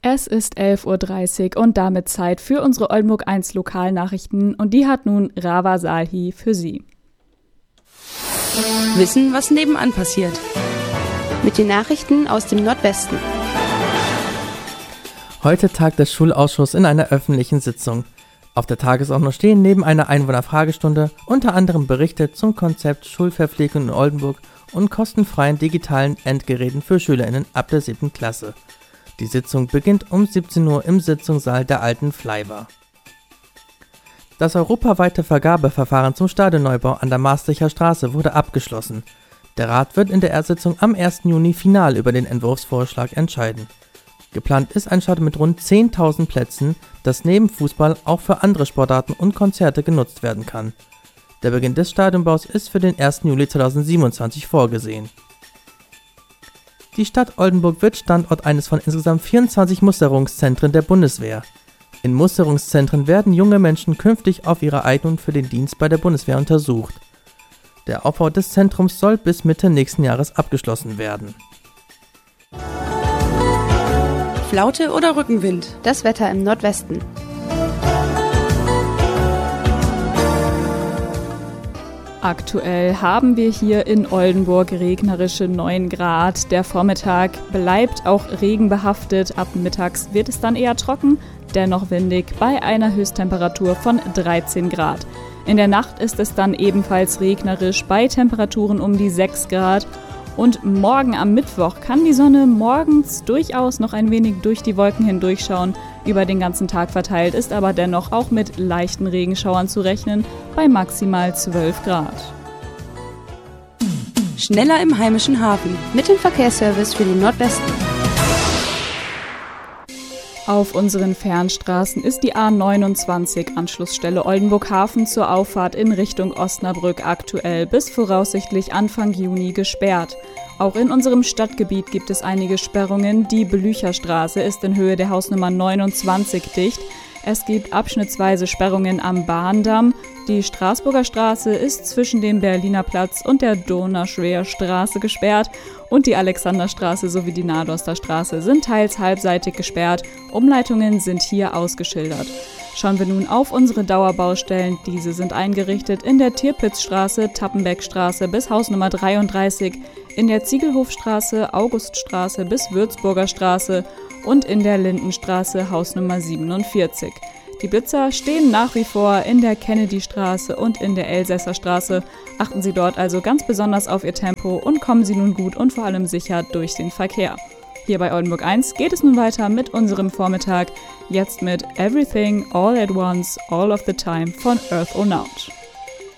Es ist 11:30 Uhr und damit Zeit für unsere Oldenburg 1 Lokalnachrichten und die hat nun Rava Salhi für Sie. Wissen, was nebenan passiert. Mit den Nachrichten aus dem Nordwesten. Heute tagt der Schulausschuss in einer öffentlichen Sitzung. Auf der Tagesordnung stehen neben einer Einwohnerfragestunde unter anderem Berichte zum Konzept Schulverpflegung in Oldenburg und kostenfreien digitalen Endgeräten für SchülerInnen ab der 7. Klasse. Die Sitzung beginnt um 17 Uhr im Sitzungssaal der alten Flaiwa. Das europaweite Vergabeverfahren zum Stadionneubau an der Maastrichter Straße wurde abgeschlossen. Der Rat wird in der Erstsitzung am 1. Juni final über den Entwurfsvorschlag entscheiden. Geplant ist ein Stadion mit rund 10.000 Plätzen, das neben Fußball auch für andere Sportarten und Konzerte genutzt werden kann. Der Beginn des Stadionbaus ist für den 1. Juli 2027 vorgesehen. Die Stadt Oldenburg wird Standort eines von insgesamt 24 Musterungszentren der Bundeswehr. In Musterungszentren werden junge Menschen künftig auf ihre Eignung für den Dienst bei der Bundeswehr untersucht. Der Aufbau des Zentrums soll bis Mitte nächsten Jahres abgeschlossen werden. Flaute oder Rückenwind? Das Wetter im Nordwesten. Aktuell haben wir hier in Oldenburg regnerische 9 Grad. Der Vormittag bleibt auch regenbehaftet. Ab mittags wird es dann eher trocken, dennoch windig bei einer Höchsttemperatur von 13 Grad. In der Nacht ist es dann ebenfalls regnerisch bei Temperaturen um die 6 Grad. Und morgen am Mittwoch kann die Sonne morgens durchaus noch ein wenig durch die Wolken hindurchschauen. Über den ganzen Tag verteilt ist aber dennoch auch mit leichten Regenschauern zu rechnen, bei maximal 12 Grad. Schneller im heimischen Hafen. Mit dem Verkehrsservice für den Nordwesten. Auf unseren Fernstraßen ist die A29 Anschlussstelle Oldenburg Hafen zur Auffahrt in Richtung Osnabrück aktuell bis voraussichtlich Anfang Juni gesperrt. Auch in unserem Stadtgebiet gibt es einige Sperrungen. Die Blücherstraße ist in Höhe der Hausnummer 29 dicht. Es gibt abschnittsweise Sperrungen am Bahndamm. Die Straßburger Straße ist zwischen dem Berliner Platz und der Donauschwer-Straße gesperrt und die Alexanderstraße sowie die Nadorster Straße sind teils halbseitig gesperrt. Umleitungen sind hier ausgeschildert. Schauen wir nun auf unsere Dauerbaustellen. Diese sind eingerichtet in der Tirpitzstraße, Tappenbeckstraße bis Hausnummer 33, in der Ziegelhofstraße, Auguststraße bis Würzburger Straße und in der Lindenstraße Hausnummer 47. Die Blitzer stehen nach wie vor in der Kennedystraße und in der Elsässer Straße. Achten Sie dort also ganz besonders auf Ihr Tempo und kommen Sie nun gut und vor allem sicher durch den Verkehr. Hier bei Oldenburg 1 geht es nun weiter mit unserem Vormittag, jetzt mit Everything, All at Once, All of the Time von Earth Onaut.